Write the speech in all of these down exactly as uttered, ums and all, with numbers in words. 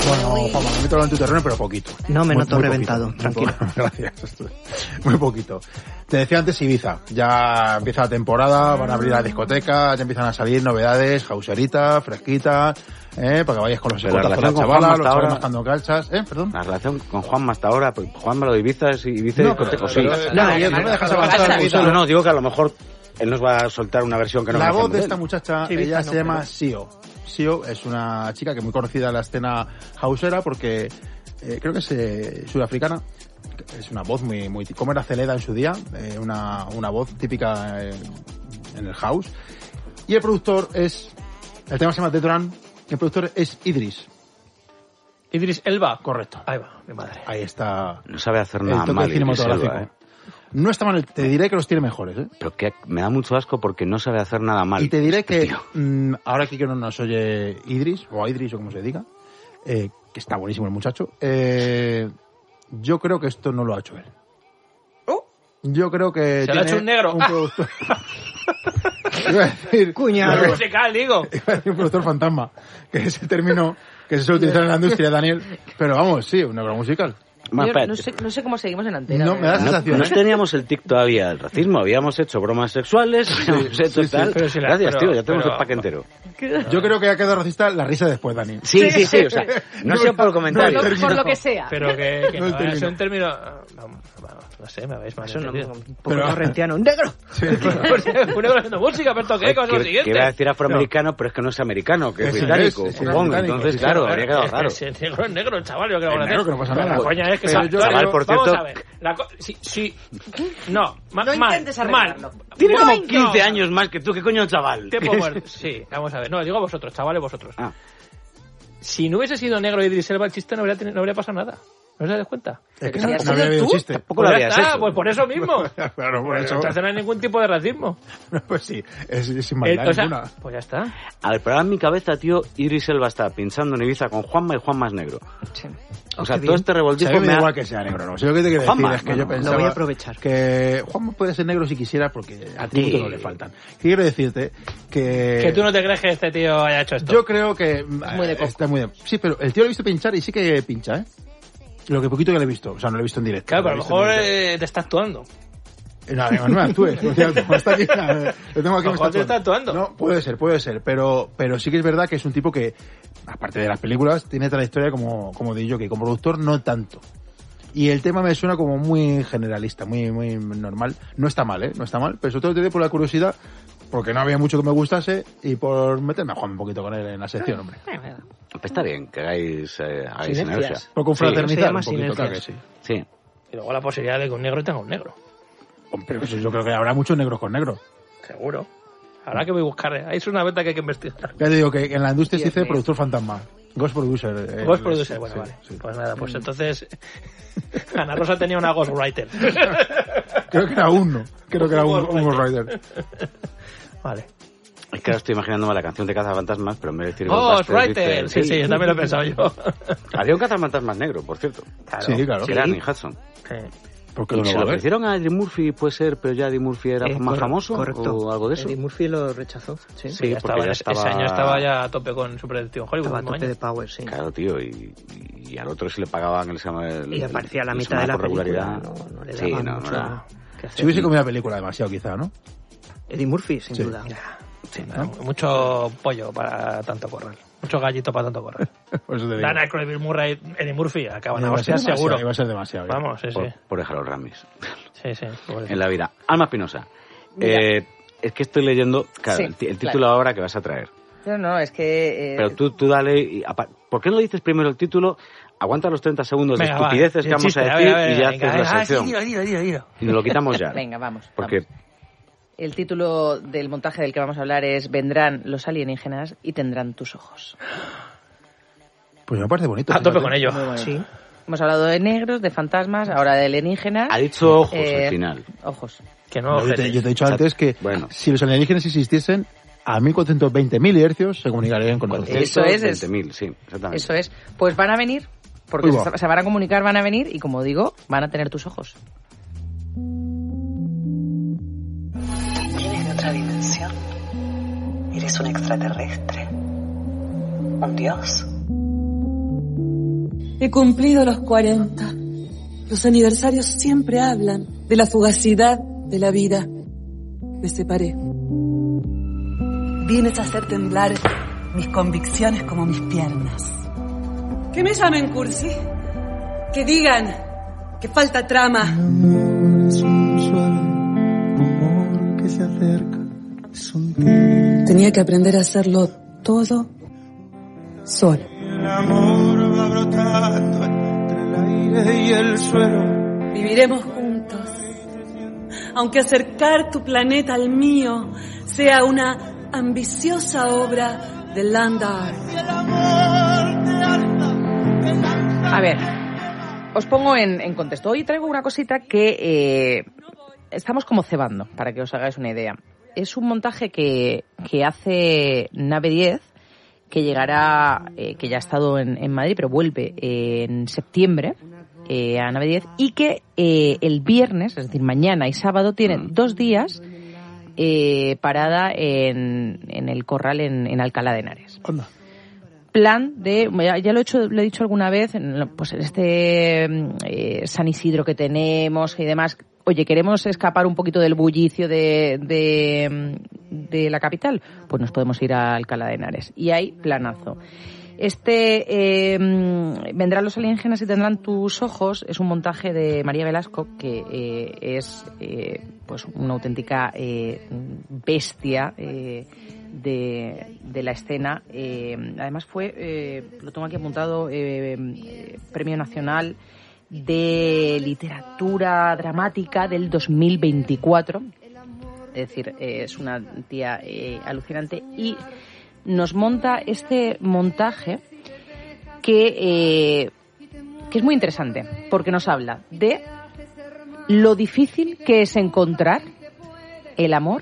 Bueno, Juanma, me meto en tu terreno, pero poquito. No me muy, noto muy reventado, poquito. tranquilo. Gracias. Muy poquito. Te decía antes Ibiza. Ya empieza la temporada, van a abrir la discoteca, ya empiezan a salir novedades, hauserita, fresquita, eh, para que vayas con los Pero la escotas con la relación con chavala, Juanma los hasta chavales ahora- mascando calchas, eh, perdón. La relación con Juanma hasta ahora, pues Juanma lo de Ibiza es Ibiza y No, discoteca, pero- sí. pero- no, no, no me dejas avanzar al museo. No, no, digo que a lo mejor él nos va a soltar una versión que no La voz conocemos de él. esta muchacha, Sí, ella no, se llama pero- Sio. Sio es una chica que es muy conocida en la escena hausera porque eh, creo que es eh, sudafricana. Es una voz muy, muy, como era Celeda en su día, eh, una, una voz típica eh, en el house. Y el productor es, el tema se llama The Drum, el productor es Idris. Idris Elba. Correcto. Ahí va, mi madre. Ahí está. No sabe hacer El nada toque mal. Idris cinematográfico. Elba, ¿eh? No está mal, te diré que los tiene mejores, ¿eh? Pero que me da mucho asco porque no sabe hacer nada mal. Y te diré este que tío. mm, ahora aquí que no nos oye Idris, o Idris o como se diga, eh, que está buenísimo el muchacho, eh, yo creo que esto no lo ha hecho él. Oh. Yo creo que Se lo tiene ha hecho un negro. un productor... Iba a decir... Cuñado. No musical, digo. Iba a decir un productor fantasma, que es el término que se suele utilizar en la industria, Daniel, pero vamos, sí, un negro musical. Bueno, Yo espérate. no, sé, no sé cómo seguimos en antena. No, me da ¿verdad? No, sensación, no ¿eh? teníamos el tic todavía del racismo, habíamos hecho bromas sexuales, habíamos hecho sí, sí, tal. pero si la- Gracias, pero- tío, ya tenemos pero- el pack entero. Yo creo que ha quedado racista la risa después, Dani. Sí, sí, sí, o sea, no, No, sé por el no, comentario. no, Por, por lo que sea. Pero que, que No no, el es término. un término... No, no sé, me habéis mal Eso no, entendido. un poco Pero- correntiano. ¡Negro! Sí, Un negro haciendo música, pero ¿esto qué? ¿Qué es lo que, siguiente? que iba a decir afroamericano, pero es que no es americano, que es Es británico, inglés, es supongo. británico, Entonces, sí, claro, sí, habría quedado raro. Si el negro es negro, el chaval, yo creo Es que negro, que no pasa La nada. coña es que... Pero sa- yo Vale, creo- por vamos cierto- a ver. La co- si, si... No, ma- No mal, intentes mal. arreglarlo. Tiene No, como no. quince años más que tú, ¿qué coño, chaval? Tiempo muerto. Sí, vamos a ver. No, digo vosotros, chavales, vosotros. Ah. Si no hubiese sido negro Idris Elba, el chiste no habría, teni- no habría pasado nada. ¿No os dais cuenta? Es que Pero no, si no has había sido habido tú, chiste. Tampoco Pues lo ya habías está, hecho. pues por eso mismo. Claro, por eso. Entonces no hay ningún tipo de racismo. Pues sí, es, es sin Eh, maldad o sea, ninguna. pues ya está. A ver, pero ahora en mi cabeza, tío, Idris Elba está pinchando en Ibiza con Juanma y Juanma es negro. Sí. O Oh, sea, qué todo bien. este O sea, revoltijo a mí me me da ha... igual que sea negro, no. Si lo que te quiero Juanma, decir es que bueno, yo lo pensaba voy a aprovechar. que Juanma puede ser negro si quisiera porque atributos Sí. no le faltan. Quiero decirte que... Que tú no te crees que este tío haya hecho esto. Yo creo que... muy de coco. Está muy de... Sí, pero el tío lo he visto pinchar y sí que pincha, ¿eh? Lo que poquito que le he visto. O sea, no lo he visto en directo. Claro, lo pero a he lo visto en mejor directo. eh, te está actuando. No, no, no me actúes. O sea, como está aquí, lo tengo aquí. A lo me mejor te está actuando. No, puede ser, puede ser. Pero, pero sí que es verdad que es un tipo que, aparte de las películas, tiene trayectoria como, como de jockey. Como productor, no tanto. Y el tema me suena como muy generalista, muy, muy normal. No está mal, ¿eh? No está mal. Pero sobre todo te doy por la curiosidad, porque no había mucho que me gustase, y por meterme a jugar un poquito con él en la sección, hombre. Pues está bien que hagáis, eh, hagáis Silencias. sinergia. Por confraternizar se llama un poquito, claro que sí. silencias. Sí. Y luego la posibilidad de que un negro tenga un negro. Hombre, pues yo creo que habrá muchos negros con negros. Seguro. Habrá que voy a buscar. Ahí es una beta que hay que investigar. Ya te digo que en la industria se Dios dice mío. productor fantasma. Ghost producer. eh, Ghost es- producer, bueno, sí, vale. sí. Pues nada, pues entonces Ana Rosa tenía una ghostwriter. Creo que era uno. Creo que era un, Un un Ghost Ghost Rider. Vale. Es que ahora estoy imaginándome la canción de Cazafantasmas, pero en vez de decir Ghostwriter. Ghostbusters, Sí, dice- sí, yo también lo he pensado yo. Había un Cazafantasmas negro, por cierto. Sí, claro. Que era Ernie Hudson. Sí. ¿Por qué Y no se lo lo va a ver? ofrecieron a Eddie Murphy, puede ser, pero ya Eddie Murphy era Eh, más cor- famoso correcto. o algo de eso. Eddie Murphy lo rechazó. Sí, Sí, Ya porque estaba, ya ese- estaba... Ese año estaba ya a tope con su predicción Hollywood. estaba a el mismo tope año. de power, sí. Claro, tío, y, y al otro sí le pagaban el, el, Y aparecía a la el mitad de la por regularidad. película, no, no le Sí, daban no, no mucho era- que hacer. Si hubiese comido la película demasiado, quizá, ¿no? Eddie Murphy, sin Sí. duda. Sí, ¿no? Mucho pollo para tanto corral. Mucho gallito para tanto corral. Por eso te digo. Dan Aykroyd, Bill Murray, Eddie Murphy acaban a Iba a ser hostias demasiado, seguro. Iba a ser demasiado. ya. Vamos, sí, sí. Por, por dejar los Ramis Sí, sí. pobrecito. en la vida. Alma Espinosa. Mira. Eh, es que estoy leyendo, claro, Sí, el, ti- el claro. título ahora que vas a traer. No, no, es que... eh, Pero tú, tú dale... Y, apa- ¿por qué no dices primero el título? Aguanta los treinta segundos Venga, de va, estupideces el que vamos chiste, a ver, decir ver, y ya venga, haces la venga, sección. sí, dilo, dilo, dilo, dilo. Y nos lo quitamos ya. Venga, vamos. Porque vamos. El título del montaje del que vamos a hablar es Vendrán los alienígenas y tendrán tus ojos. Pues me parece bonito. A tope fíjate. con ello. Muy bueno. Sí. Hemos hablado de negros, de fantasmas, ahora de alienígenas. ha dicho ojos Eh, al final. Ojos. Que no, No, yo, te, ojete. yo te he dicho antes que Bueno. si los alienígenas existiesen, a mil cuatrocientos veinte milihercios se comunicarían con nosotros. Eso es, es- veinte mil, sí, exactamente. Eso es. Pues van a venir, porque Uy, se, va. se van a comunicar, van a venir y como digo, van a tener tus ojos. ¿Vienes de otra dimensión? ¿Eres un extraterrestre? ¿Un dios? He cumplido los cuarenta. Los aniversarios siempre hablan de la fugacidad de la vida. Me separé. Vienes a hacer temblar mis convicciones como mis piernas. Que me llamen cursi. Que digan que falta trama. Es un suave rumor que se acerca. Es un tiro. Tenía que aprender a hacerlo todo solo. El amor va brotando entre el aire y el suelo. Viviremos juntos. Aunque acercar tu planeta al mío sea una ambiciosa obra de land art. A ver, os pongo en, en contexto. Hoy traigo una cosita que eh, estamos como cebando, para que os hagáis una idea. Es un montaje que, que hace Nave diez, que llegará, eh, que ya ha estado en, en Madrid, pero vuelve eh, en septiembre eh, a Nave diez, y que eh, el viernes, es decir, mañana y sábado, tienen dos días eh, parada en, en el Corral en, en Alcalá de Henares. Onda. Plan de, ya, ya lo he hecho, lo he dicho alguna vez, en, pues en este eh, San Isidro que tenemos y demás. Oye, queremos escapar un poquito del bullicio de, de, de la capital, pues nos podemos ir a Alcalá de Henares. Y hay planazo. Este eh, Vendrán los alienígenas y tendrán tus ojos es un montaje de María Velasco, que eh, es eh, pues una auténtica eh, bestia eh, de, de la escena. Eh, además fue, eh, lo tengo aquí apuntado, eh, eh, Premio Nacional de Literatura Dramática del dos mil veinticuatro. Es decir, eh, es una tía eh, alucinante, y nos monta este montaje que, eh, que es muy interesante, porque nos habla de lo difícil que es encontrar el amor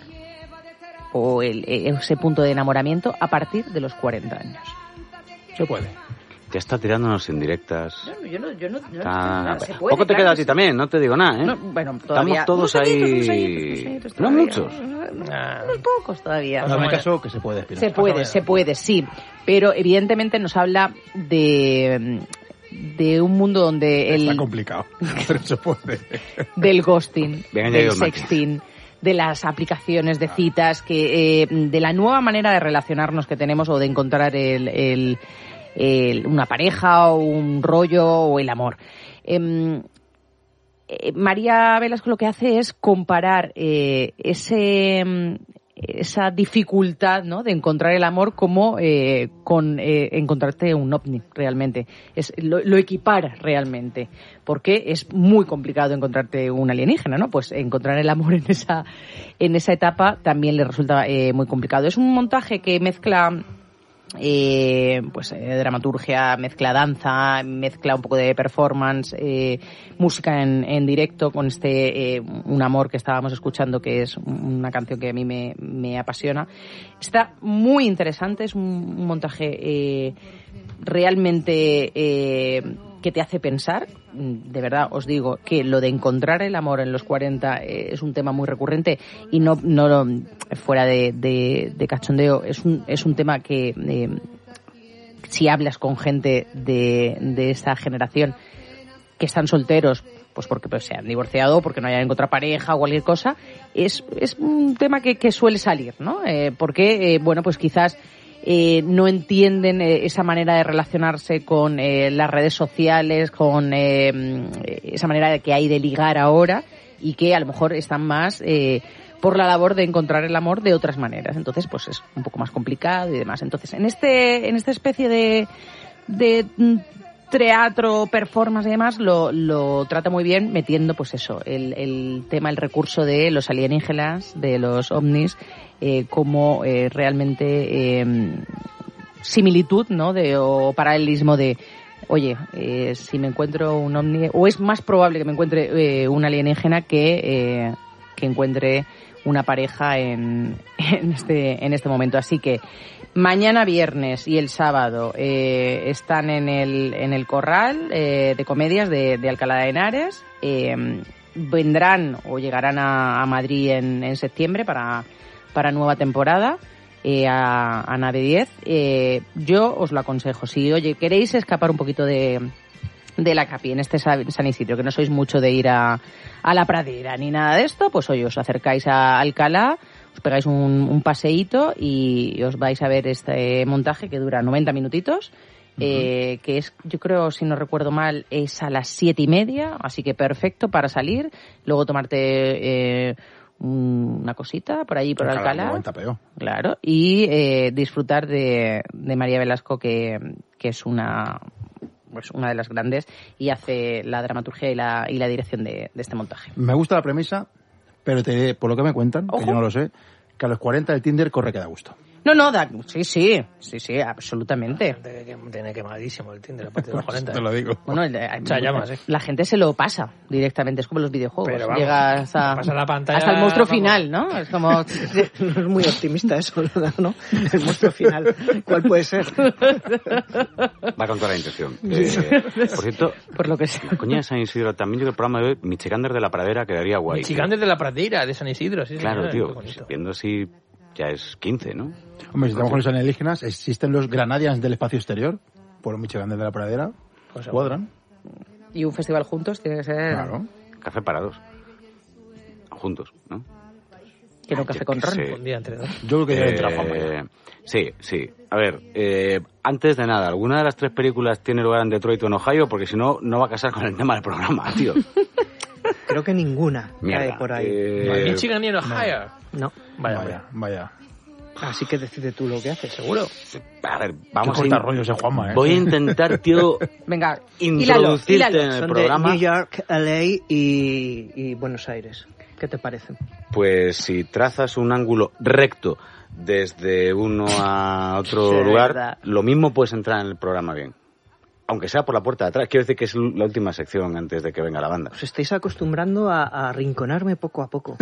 o el, ese punto de enamoramiento a partir de los cuarenta años. Se puede. Ya está tirándonos indirectas. No, yo no, yo no, yo Ah, no, se puede, poco te claro queda a que ti sí. también, no te digo nada, ¿eh? No, bueno, todavía. Estamos todos unos añitos, ahí. unos añitos, unos añitos No todavía. muchos. Unos pocos todavía. Hazme caso que se puede, Espinosa. Se puede, se puede, sí. Pero evidentemente nos habla de, de un mundo donde el... Está complicado, pero se puede. Del ghosting, Bien del añadido, Maki. sexting, de las aplicaciones de citas, que eh, de la nueva manera de relacionarnos que tenemos o de encontrar el... el El, una pareja o un rollo o el amor. Eh, eh, María Velasco lo que hace es comparar eh, ese esa dificultad, ¿no?, de encontrar el amor como eh, con eh, encontrarte un ovni realmente. Es, lo, lo equipara realmente, porque es muy complicado encontrarte un alienígena, ¿no? Pues encontrar el amor en esa en esa etapa también le resulta eh, muy complicado. Es un montaje que mezcla Eh, pues eh, dramaturgia, mezcla danza, mezcla un poco de performance, eh, música en, en directo con este eh, Un amor que estábamos escuchando, que es una canción que a mí me, me apasiona. Está muy interesante, es un, un montaje eh, realmente eh, que te hace pensar. De verdad os digo que lo de encontrar el amor en los cuarenta eh, es un tema muy recurrente, y no no fuera de, de, de cachondeo, es un es un tema que eh, si hablas con gente de, de esa generación que están solteros, pues porque pues, se han divorciado, porque no hayan encontrado pareja o cualquier cosa, es es un tema que, que suele salir, ¿no? Eh, porque eh, bueno, pues quizás Eh, no entienden eh, esa manera de relacionarse con eh, las redes sociales, con eh, esa manera que hay de ligar ahora, y que a lo mejor están más eh, por la labor de encontrar el amor de otras maneras. Entonces, pues es un poco más complicado y demás. Entonces, en este en esta especie de, de teatro, performance y demás, lo, lo trata muy bien, metiendo pues eso, el, el tema, el recurso de los alienígenas, de los ovnis, eh, como eh, realmente eh, similitud, ¿no?, de, o paralelismo de, oye, eh, si me encuentro un ovni, o es más probable que me encuentre eh, un alienígena que, eh, que encuentre una pareja en, en este en este momento. Así que mañana viernes y el sábado eh, están en el en el Corral eh, de Comedias de, de Alcalá de Henares. Eh, vendrán o llegarán a, a Madrid en, en septiembre para, para nueva temporada, eh, a, a Nave diez. Eh, yo os lo aconsejo. Si, oye, queréis escapar un poquito de, de la Capi, en este San Isidro, que no sois mucho de ir a, a la pradera ni nada de esto, pues hoy os acercáis a Alcalá, os pegáis un, un paseíto y os vais a ver este montaje que dura noventa minutitos, uh-huh. eh, que es, yo creo, si no recuerdo mal, es a las siete y media, así que perfecto para salir, luego tomarte eh, una cosita por allí, por Alcalá. Buen tapeo. Claro, y eh, disfrutar de, de María Velasco, que, que es una... pues una de las grandes, y hace la dramaturgia y la, y la dirección de, de este montaje. Me gusta la premisa, pero te, por lo que me cuentan, Ojo. que yo no lo sé, que a los cuarenta el Tinder corre que da gusto. No, no, da, sí, sí, sí, sí, absolutamente. Tiene, que, tiene quemadísimo el Tinder a partir de los cuarenta. Te lo digo. Bueno, el- Echa llamas, ¿eh? la gente se lo pasa directamente, es como los videojuegos. Pero vamos, Llegas a, pasa la pantalla, hasta el monstruo vamos. final, ¿no? Es como... No es muy optimista eso, ¿no? El monstruo final. ¿Cuál puede ser? Va con toda la intención. Eh, por cierto, por lo que sea. la coña de San Isidro también, yo creo que el programa de hoy, Michigander de la Pradera, quedaría guay. Chicander de la pradera, de San Isidro, sí, Claro, señor, qué tío, bonito. viendo así ya es quince, ¿no? Hombre, si estamos con los alienígenas, existen los Granadians del espacio exterior, por Michigan de la Pradera, Pues cuadran. Y un festival juntos tiene que ser... Claro. Café parados. Juntos, ¿no? Que no café con Yo qué ron. sé. Un día entre dos. Yo creo que ya entra Eh, Juanma. sí, sí. A ver, eh, antes de nada, ¿alguna de las tres películas tiene lugar en Detroit o en Ohio? Porque si no, no va a casar con el tema del programa, tío. Creo que ninguna Mierda. cae por ahí. Eh, Michigan ni en Ohio. No. Vaya, Vaya, vaya. Así que decide tú lo que haces. seguro. a ver, Vamos vamos a a... cortar rollos de Juanma, ¿eh? Voy a intentar, tío, Venga, introducirte hílalo, hílalo. en el Son programa. de New York, L A y, y Buenos Aires. ¿Qué te parecen? Pues si trazas un ángulo recto desde uno a otro Sí, lugar, verdad. lo mismo puedes entrar en el programa bien. Aunque sea por la puerta de atrás. Quiero decir que es la última sección antes de que venga la banda. Os estáis acostumbrando a, a arrinconarme poco a poco.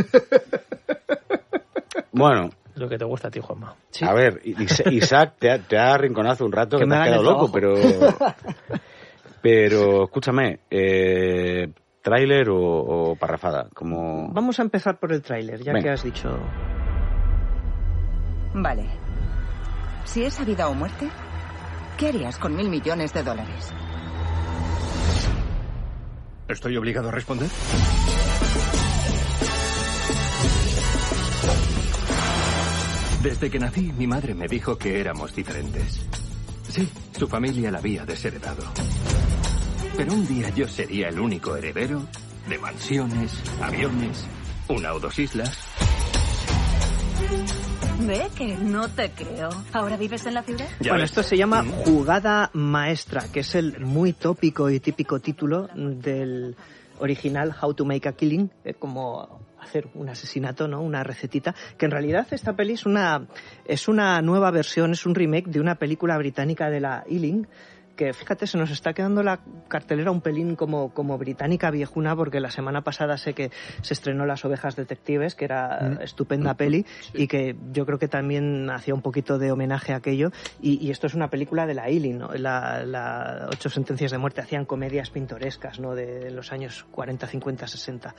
Bueno, Lo que te gusta a ti, Juanma. Sí. a ver, Is- Isaac te ha, te ha arrinconado un rato Que que, me te has hagan quedado el loco, pero... Pero, escúchame, eh, ¿tráiler o, o parrafada? Como... Vamos a empezar por el tráiler, ya Venga. que has dicho... Vale. Si es a vida o muerte, ¿qué harías con mil millones de dólares? ¿Estoy obligado a responder? Desde que nací, mi madre me dijo que éramos diferentes. Sí, su familia la había desheredado. Pero un día yo sería el único heredero de mansiones, aviones, una o dos islas. Ve que no te creo. ¿Ahora vives en la ciudad? Ya Bueno, ves. esto se llama Jugada Maestra, que es el muy tópico y típico título del original How to Make a Killing, eh, como hacer un asesinato, ¿no? Una recetita, que en realidad esta peli es una, es una nueva versión, es un remake de una película británica de la Ealing, que fíjate, se nos está quedando la cartelera un pelín como, como británica viejuna, porque la semana pasada sé que se estrenó Las ovejas detectives, que era Mm. estupenda peli, y que yo creo que también hacía un poquito de homenaje a aquello, y, y esto es una película de la Ealing, ¿no? La, la Ocho sentencias de muerte hacían comedias pintorescas, ¿no? De los años cuarenta, cincuenta, sesenta.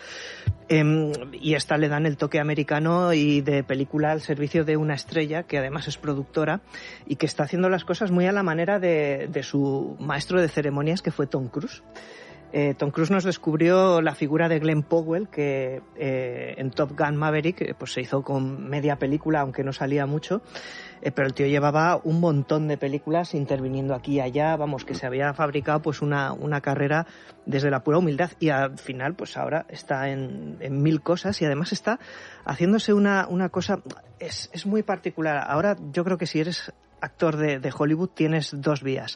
Em, y esta le dan el toque americano y de película al servicio de una estrella que además es productora y que está haciendo las cosas muy a la manera de, de su maestro de ceremonias, que fue Tom Cruise. Eh, Tom Cruise nos descubrió la figura de Glenn Powell, que eh, en Top Gun Maverick eh, pues se hizo con media película, aunque no salía mucho, eh, pero el tío llevaba un montón de películas interviniendo aquí y allá, vamos, que se había fabricado pues una, una carrera desde la pura humildad, y al final pues ahora está en, en mil cosas, y además está haciéndose una, una cosa, es, es muy particular. Ahora yo creo que si eres actor de, de Hollywood tienes dos vías.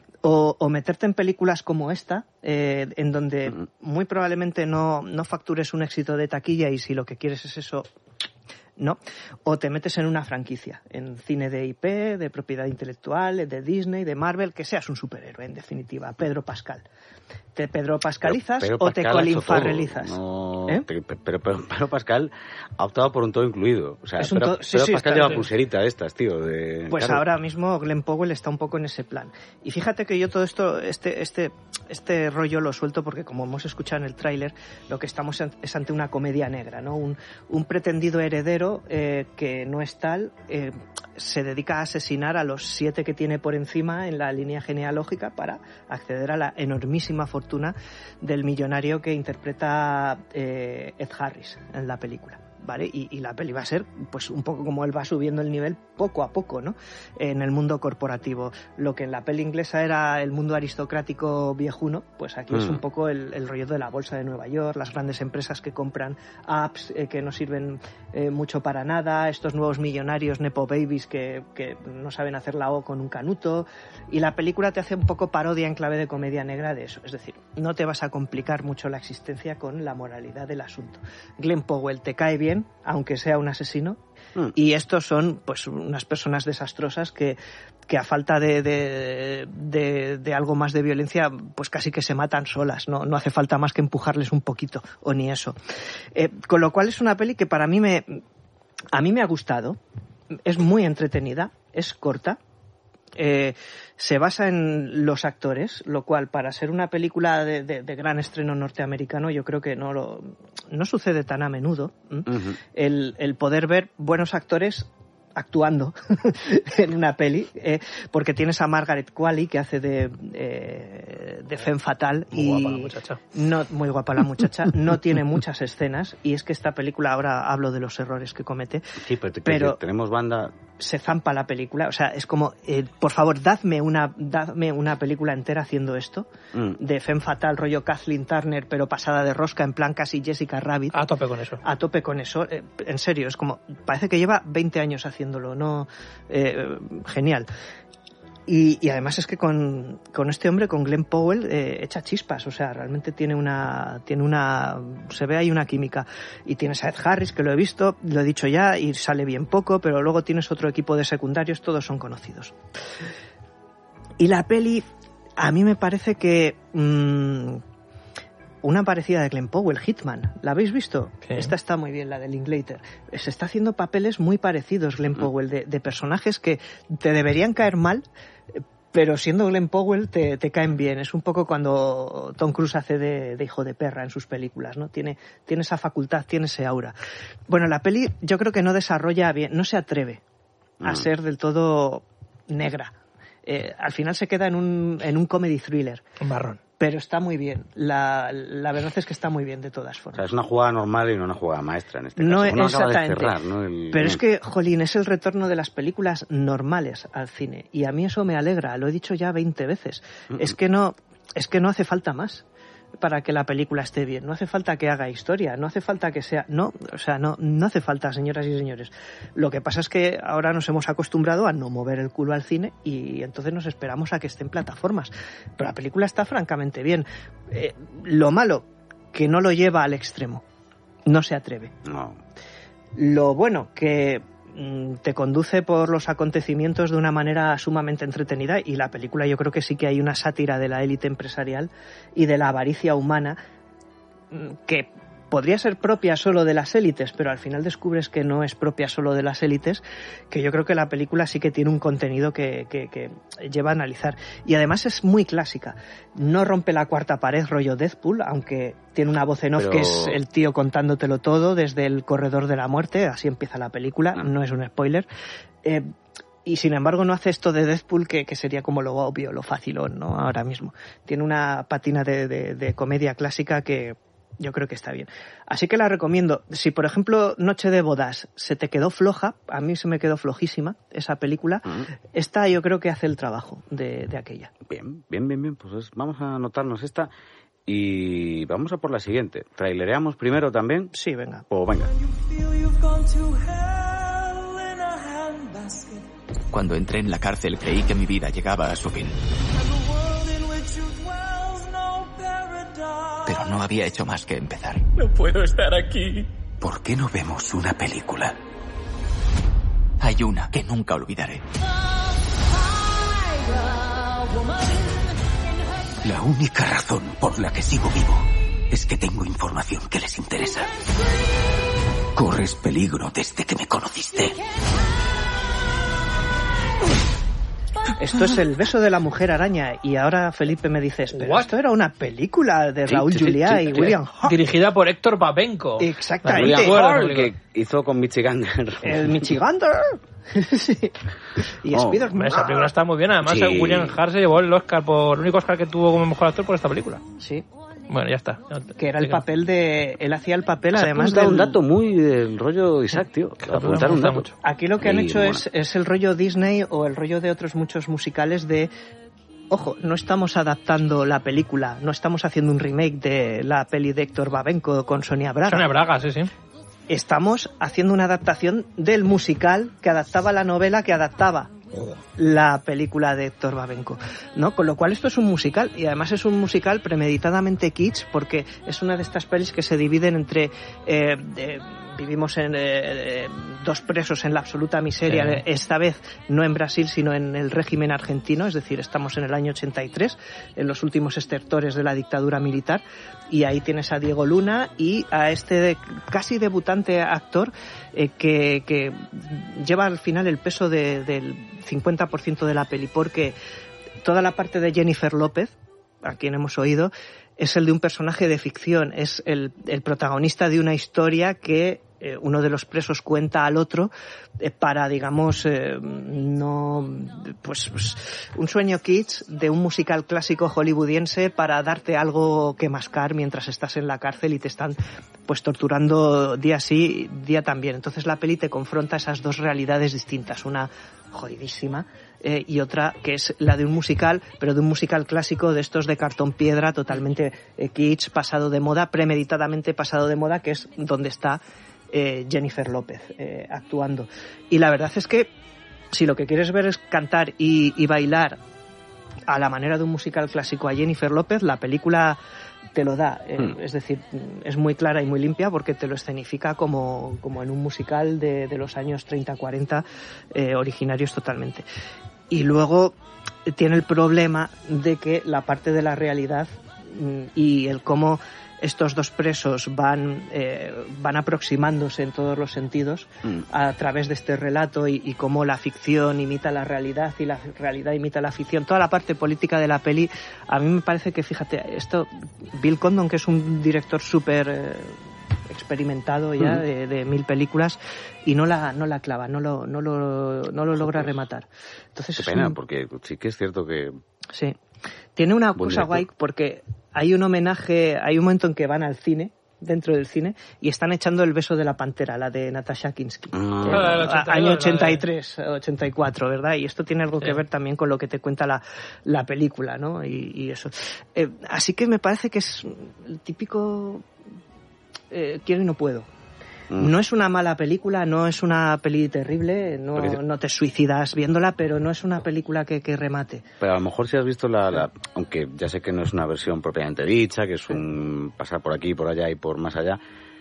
O, o meterte en películas como esta, eh, en donde muy probablemente no, no factures un éxito de taquilla, y si lo que quieres es eso, no. O te metes en una franquicia, en cine de I P, de propiedad intelectual, de Disney, de Marvel, que seas un superhéroe, en definitiva, Pedro Pascal. ¿Te Pedro Pascalizas Pero- pero o te Pascal ha Colin hecho todo, Farrellizas? no- ¿Eh? te- pero, pero, pero Pascal ha optado por un todo incluido. O sea, Es un pero, todo- sí, pero sí, Pascal está- lleva pulserita de estas, tío. De, Pues claro. ahora mismo Glenn Powell está un poco en ese plan. Y fíjate que yo todo esto, este, este, este rollo lo suelto porque, como hemos escuchado en el tráiler, lo que estamos en- es ante una comedia negra, ¿no? Un, un pretendido heredero pero eh, que no es tal, eh, se dedica a asesinar a los siete que tiene por encima en la línea genealógica para acceder a la enormísima fortuna del millonario que interpreta eh, Ed Harris en la película. ¿Vale? Y, y la peli va a ser pues un poco como él va subiendo el nivel poco a poco, ¿no? En el mundo corporativo. Lo que en la peli inglesa era el mundo aristocrático viejuno, pues aquí mm. es un poco el, el rollo de la bolsa de Nueva York, las grandes empresas que compran apps eh, que no sirven eh, mucho para nada, estos nuevos millonarios nepo babies que, que no saben hacer la O con un canuto, y la película te hace un poco parodia en clave de comedia negra de eso. Es decir, no te vas a complicar mucho la existencia con la moralidad del asunto. Glenn Powell te cae bien, aunque sea un asesino, mm. y estos son pues unas personas desastrosas que, que a falta de, de, de, de algo más de violencia, pues casi que se matan solas, no, no hace falta más que empujarles un poquito, o ni eso. Eh, con lo cual es una peli que para mí me, a mí me ha gustado, es muy entretenida, es corta, Eh, se basa en los actores, lo cual para ser una película de, de, de gran estreno norteamericano yo creo que no lo, no sucede tan a menudo. Uh-huh. el, el poder ver buenos actores actuando en una peli, eh, porque tienes a Margaret Qualley que hace de, eh, de Femme Fatale. Muy y guapa la muchacha. No, muy guapa la muchacha, no tiene muchas escenas, y es que esta película, ahora hablo de los errores que comete, sí, pero, te, pero tenemos banda... se zampa la película, o sea, es como, eh, por favor, dadme una, dadme una película entera haciendo esto, mm. de Femme Fatale, rollo Kathleen Turner, pero pasada de rosca, en plan casi Jessica Rabbit. A tope con eso. A tope con eso, eh, en serio, es como, parece que lleva veinte años haciéndolo, no, eh, genial. Y, y además es que con, con este hombre, con Glenn Powell, eh, echa chispas, o sea, realmente tiene una, tiene una, se ve ahí una química. Y tienes a Ed Harris, que lo he visto, lo he dicho ya, y sale bien poco, pero luego tienes otro equipo de secundarios, todos son conocidos. Y la peli, a mí me parece que, mmm, una parecida de Glenn Powell, Hitman, ¿la habéis visto? Sí. Esta está muy bien, la de Linklater. Se está haciendo papeles muy parecidos, Glenn Powell, de, de personajes que te deberían caer mal, pero siendo Glenn Powell te, te caen bien. Es un poco cuando Tom Cruise hace de, de hijo de perra en sus películas, ¿no? Tiene, tiene esa facultad, tiene ese aura. Bueno, la peli yo creo que no desarrolla bien, no se atreve a mm. ser del todo negra. Eh, al final se queda en un, en un comedy thriller. Un marrón. Pero está muy bien. La, la verdad es que está muy bien de todas formas. O sea, es una jugada normal y no una jugada maestra en este no, caso. No exactamente. Cerrar, ¿no? El... Pero es que, jolín, es el retorno de las películas normales al cine. Y a mí eso me alegra. Lo he dicho ya veinte veces. Uh-uh. Es que no, es que no hace falta más para que la película esté bien. No hace falta que haga historia, no hace falta que sea... No, o sea, no, no hace falta, señoras y señores. Lo que pasa es que ahora nos hemos acostumbrado a no mover el culo al cine y entonces nos esperamos a que esté en plataformas. Pero la película está francamente bien. Eh, lo malo, que no lo lleva al extremo. No se atreve. No. Lo bueno, que te conduce por los acontecimientos de una manera sumamente entretenida, y la película yo creo que sí que hay una sátira de la élite empresarial y de la avaricia humana que podría ser propia solo de las élites, pero al final descubres que no es propia solo de las élites, que yo creo que la película sí que tiene un contenido que, que, que lleva a analizar. Y además es muy clásica. No rompe la cuarta pared rollo Deadpool, aunque tiene una voz en off pero... que es el tío contándotelo todo desde el corredor de la muerte, así empieza la película, no, no es un spoiler. Eh, y sin embargo no hace esto de Deadpool que, que sería como lo obvio, lo facilón, ¿no? Ahora mismo. Tiene una patina de, de, de comedia clásica que yo creo que está bien. Así que la recomiendo. Si, por ejemplo, Noche de bodas se te quedó floja, a mí se me quedó flojísima esa película, uh-huh. esta yo creo que hace el trabajo de, de aquella. Bien, bien, bien, bien. Pues vamos a anotarnos esta y vamos a por la siguiente. ¿Trailereamos primero también? Sí, venga. O venga. Cuando entré en la cárcel creí que mi vida llegaba a su fin. Pero no había hecho más que empezar. No puedo estar aquí. ¿Por qué no vemos una película? Hay una que nunca olvidaré. La única razón por la que sigo vivo es que tengo información que les interesa. Corres peligro desde que me conociste. esto es El beso de la mujer araña. Y ahora Felipe me dice, pero esto era una película de Raúl Sí, sí, Juliá sí, y sí. William Hurt. Dirigida por Héctor Babenco. Exactamente. William Hurt, que hizo con Michigander. El Michigander. Sí. Y Oh, Spider-Man. Esa película está muy bien. Además, Sí. William Hurt se llevó el Oscar por el único Oscar que tuvo como mejor actor por esta película. Sí. Bueno, ya está. Que era el papel de... Él hacía el papel, Has además apuntado del... un dato muy del rollo Isaac, tío. Apuntar un dato. Aquí lo que han Y hecho mola. es, es el rollo Disney o el rollo de otros muchos musicales de... Ojo, no estamos adaptando la película, no estamos haciendo un remake de la peli de Héctor Babenco con Sonia Braga. Sonia Braga, sí, sí. Estamos haciendo una adaptación del musical que adaptaba la novela que adaptaba la película de Héctor Babenco, ¿no? Con lo cual esto es un musical y además es un musical premeditadamente kitsch porque es una de estas pelis que se dividen entre eh, eh, vivimos en eh, dos presos en la absoluta miseria, Sí. esta vez no en Brasil sino en el régimen argentino, es decir, estamos en el año ochenta y tres, en los últimos estertores de la dictadura militar, y ahí tienes a Diego Luna y a este de- casi debutante actor eh, que, que lleva al final el peso de- del cincuenta por ciento de la peli, porque toda la parte de Jennifer López, a quien hemos oído, es el de un personaje de ficción, es el, el protagonista de una historia que eh, uno de los presos cuenta al otro eh, para, digamos, eh, no, pues, pues un sueño kitsch de un musical clásico hollywoodiense para darte algo que mascar mientras estás en la cárcel y te están pues torturando día sí, día también. Entonces la peli te confronta esas dos realidades distintas, una jodidísima eh, y otra que es la de un musical, pero de un musical clásico de estos de cartón piedra, totalmente eh, kitsch, pasado de moda, premeditadamente pasado de moda, que es donde está eh, Jennifer López eh, actuando. Y la verdad es que si lo que quieres ver es cantar y, y bailar a la manera de un musical clásico a Jennifer López, la película te lo da, eh, Mm. es decir, es muy clara y muy limpia porque te lo escenifica como, como en un musical de, de los años treinta cuarenta, eh, originarios totalmente. Y luego eh, tiene el problema de que la parte de la realidad mm, y el cómo estos dos presos van, eh, van aproximándose en todos los sentidos Mm. a través de este relato y, y cómo la ficción imita la realidad y la realidad imita la ficción. Toda la parte política de la peli, a mí me parece que, fíjate, esto, Bill Condon, que es un director súper eh, experimentado ya Mm. de, de mil películas, y no la, no la clava, no lo, no lo, no lo logra rematar. Entonces Qué es pena, un- porque sí que es cierto que... Sí. Tiene una Buen cosa director. guay porque hay un homenaje, hay un momento en que van al cine, dentro del cine, y están echando El beso de la pantera, la de Natasha Kinski. Ah. Eh, Ah, la del ochenta y dos, año la de- ochenta y tres, ochenta y cuatro, ¿verdad? Y esto tiene algo Sí. que ver también con lo que te cuenta la, la película, ¿no? Y, y eso. Eh, así que me parece que es el típico eh, quiero y no puedo. Mm. No es una mala película, no es una peli terrible, no, Porque- no te suicidas viéndola, pero no es una película que, que remate. Pero a lo mejor si has visto la, la- aunque ya sé que no es una versión propiamente dicha, que es un pasar por aquí, por allá y por más allá,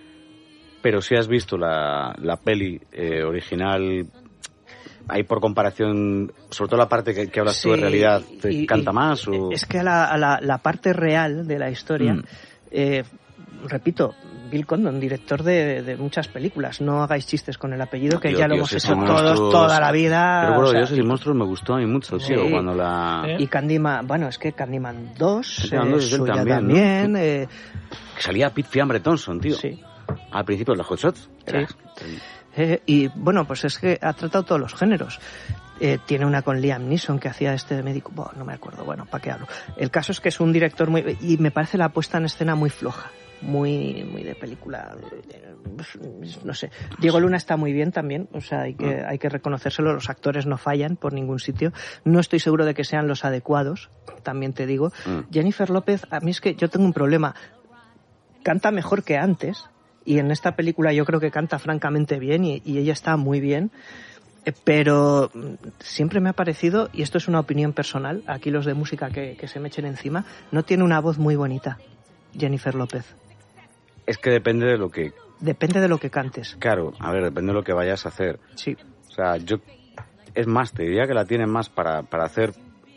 pero si has visto la, la peli eh, original, ahí por comparación, sobre todo la parte que, que hablas tú de Sí, realidad, ¿te y- canta y- más? O... Es que a la, a la, la parte real de la historia, Mm. eh, repito, Bill Condon, director de, de muchas películas, no hagáis chistes con el apellido, que Tío, ya lo tío, hemos esos hecho todos monstruos- toda la vida. Pero bueno, o sea, Dioses y Monstruos me gustó a mí mucho, Sí. tío, cuando la... Sí. y Candyman, bueno, es que Candyman dos, Candyman dos eh, es él suya también, ¿no? también, eh, Que salía Pete Fiambre Thompson, tío. sí. Al principio de los Hot Shots. Era- Eh, y bueno, pues es que ha tratado todos los géneros. Eh, tiene una con Liam Neeson que hacía este médico, bueno, no me acuerdo, bueno, ¿para qué hablo? El caso es que es un director muy... y me parece la puesta en escena muy floja, muy muy de película, eh, no sé. Diego Luna está muy bien también, o sea, hay que, hay que reconocérselo, los actores no fallan por ningún sitio. No estoy seguro de que sean los adecuados, también te digo. Mm. Jennifer López, a mí es que yo tengo un problema. Canta mejor que antes, y en esta película yo creo que canta francamente bien y, y ella está muy bien, eh, pero mm, siempre me ha parecido, y esto es una opinión personal, aquí los de música que, que se me echen encima, no tiene una voz muy bonita, Jennifer López. Es que depende de lo que... Depende de lo que cantes. Claro, a ver, depende de lo que vayas a hacer. Sí. O sea, yo... Es más, te diría que la tienen más para, para hacer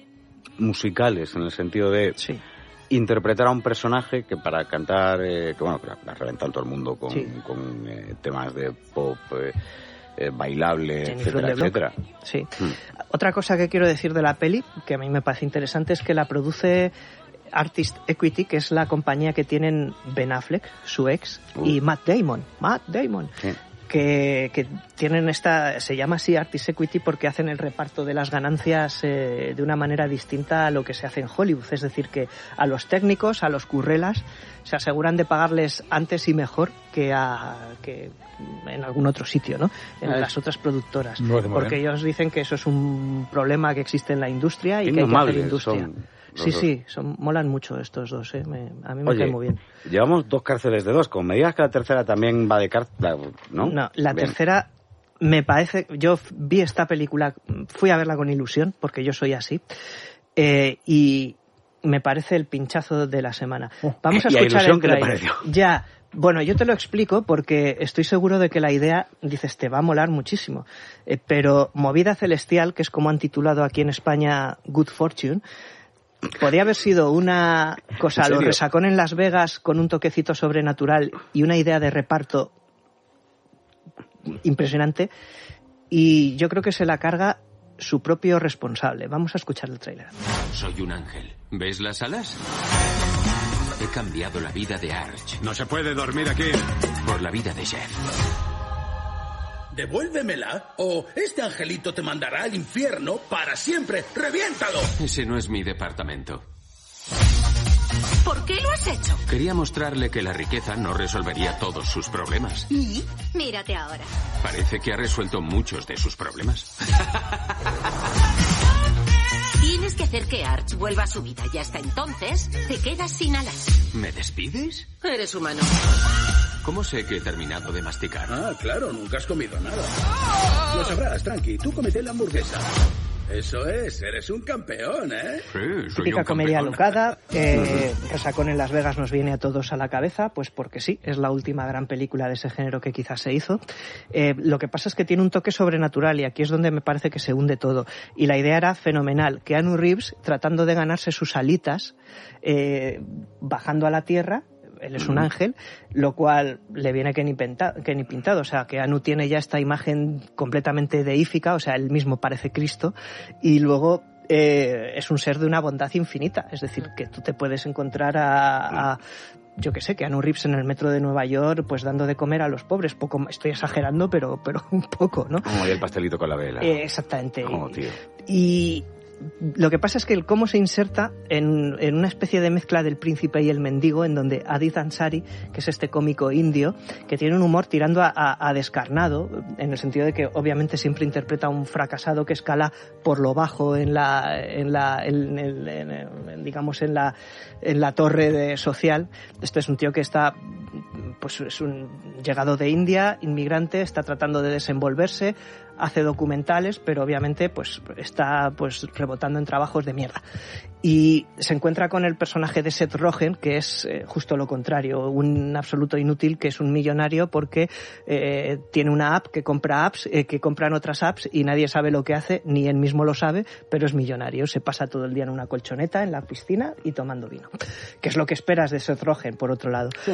musicales, en el sentido de... Sí. interpretar a un personaje que para cantar, eh, que bueno, que la, la ha reventado todo el mundo con, Sí. con eh, temas de pop, eh, eh, bailable, Jennifer etcétera, LeBlanc. etcétera. Sí. Mm. Otra cosa que quiero decir de la peli, que a mí me parece interesante, es que la produce Artist Equity, que es la compañía que tienen Ben Affleck, su ex, Uh. y Matt Damon. Matt Damon. Sí. Que, que tienen esta, se llama así Artist Equity porque hacen el reparto de las ganancias eh, de una manera distinta a lo que se hace en Hollywood. Es decir, que a los técnicos, a los currelas, se aseguran de pagarles antes y mejor que, a, que en algún otro sitio, ¿no? En Ah, las otras productoras. me parece muy Porque bien. ellos dicen que eso es un problema que existe en la industria y que hay que Indomables hacer industria. son los Sí, dos. sí, son, molan mucho estos dos, ¿eh? Me- a mí me Oye, cae muy bien. llevamos dos cárceles de dos. Como me digas que la tercera también va de cárcel, ¿no? No, la Bien. tercera me parece, yo f- vi esta película, fui a verla con ilusión, porque yo soy así, eh, y me parece el pinchazo de la semana. Vamos a ¿Y a escuchar ilusión el qué le tráiler. pareció? Ya, bueno, yo te lo explico porque estoy seguro de que la idea, dices, te va a molar muchísimo, eh, pero Movida Celestial, que es como han titulado aquí en España Good Fortune, podría haber sido una cosa, ¿En lo serio? resacón en Las Vegas con un toquecito sobrenatural y una idea de reparto impresionante, y yo creo que se la carga su propio responsable. Vamos a escuchar el tráiler. Soy un ángel. ¿Ves las alas? He cambiado la vida de Arch. No se puede dormir aquí. Por la vida de Jeff. Devuélvemela o este angelito te mandará al infierno para siempre. ¡Reviéntalo! Ese no es mi departamento. ¿Por qué lo has hecho? Quería mostrarle que la riqueza no resolvería todos sus problemas. ¿Y? Mírate ahora. Parece que ha resuelto muchos de sus problemas. Tienes que hacer que Arch vuelva a su vida y hasta entonces te quedas sin alas. ¿Me despides? Eres humano. ¿Cómo sé que he terminado de masticar? Ah, claro, nunca has comido nada. Lo sabrás, tranqui. Tú comete la hamburguesa. Eso es, eres un campeón, ¿eh? Sí, soy Típica un comedia campeón. alocada, eh, Resacón en Las Vegas nos viene a todos a la cabeza, pues porque sí, es la última gran película de ese género que quizás se hizo. Eh, lo que pasa es que tiene un toque sobrenatural y aquí es donde me parece que se hunde todo. Y la idea era fenomenal. Keanu Reeves tratando de ganarse sus alitas, eh, bajando a la tierra. Él es un ángel, lo cual le viene que ni, penta, que ni pintado. O sea, que Anu tiene ya esta imagen completamente deífica, o sea, él mismo parece Cristo, y luego eh, es un ser de una bondad infinita. Es decir, que tú te puedes encontrar a, a yo qué sé, que Keanu Reeves en el metro de Nueva York, pues dando de comer a los pobres. Poco, estoy exagerando, pero, pero un poco, ¿no? Como el pastelito con la vela. Eh, exactamente. Oh, tío. Y lo que pasa es que el cómo se inserta en, en una especie de mezcla del príncipe y el mendigo, en donde Adit Ansari, que es este cómico indio, que tiene un humor tirando a, a, a descarnado, en el sentido de que obviamente siempre interpreta a un fracasado que escala por lo bajo en la, en la, en, en, en, en, digamos en la, en la torre de social. Este es un tío que está, pues es un llegado de India, inmigrante, está tratando de desenvolverse, hace documentales, pero obviamente pues está pues rebotando en trabajos de mierda. Y se encuentra con el personaje de Seth Rogen, que es eh, justo lo contrario, un absoluto inútil, que es un millonario porque eh, tiene una app que compra apps, eh, que compran otras apps y nadie sabe lo que hace, ni él mismo lo sabe, pero es millonario. Se pasa todo el día en una colchoneta, en la piscina y tomando vino. Que es lo que esperas de Seth Rogen, por otro lado. Sí.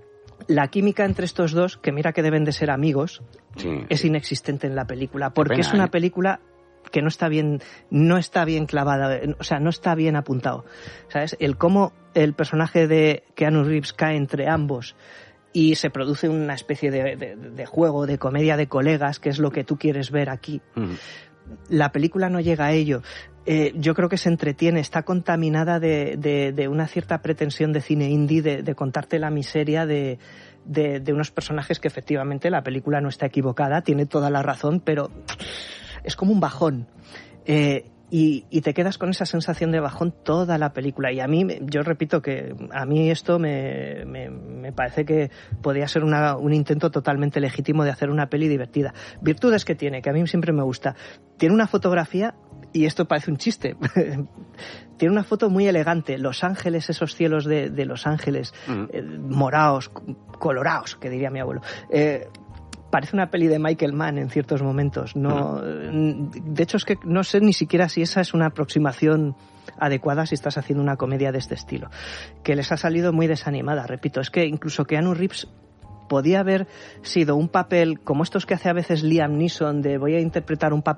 La química entre estos dos, que mira que deben de ser amigos, Sí. es inexistente en la película, porque pena, es una ¿eh? película que no está bien, no está bien clavada, o sea, no está bien apuntado. ¿Sabes? El cómo el personaje de Keanu Reeves cae entre ambos y se produce una especie de, de, de juego, de comedia de colegas, que es lo que tú quieres ver aquí. Mm. La película no llega a ello. Eh, yo creo que se entretiene, está contaminada de, de, de una cierta pretensión de cine indie, de, de contarte la miseria de, de, de unos personajes que efectivamente la película no está equivocada, tiene toda la razón, pero es como un bajón. Eh, y, y te quedas con esa sensación de bajón toda la película. Y a mí, yo repito que a mí esto me, me, me parece que podría ser una, un intento totalmente legítimo de hacer una peli divertida. Virtudes que tiene, que a mí siempre me gusta. Tiene una fotografía, y esto parece un chiste, tiene una foto muy elegante. Los ángeles, esos cielos de, de Los Ángeles, Mm. eh, morados, colorados, que diría mi abuelo. Eh, Parece una peli de Michael Mann en ciertos momentos. No, de hecho, es que no sé ni siquiera si esa es una aproximación adecuada si estás haciendo una comedia de este estilo. Que les ha salido muy desanimada, repito. Es que incluso Keanu Reeves podía haber sido un papel como estos que hace a veces Liam Neeson, de voy a interpretar un papel